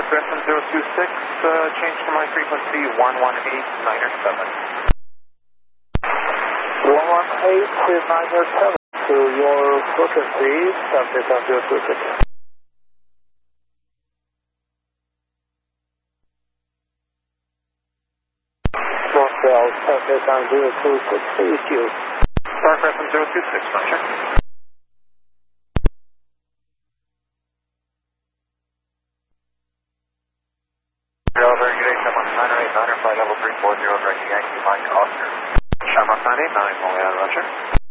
Northwestern 026, change to my frequency 118.907. 118.907 to your frequency 77026. Montreal 77026, issue. Northwestern 026, Roger. Very good, Shamrock 908, 9 flight level 340, Ready Yankee Mike Oscar. Shamrock 989, Roger.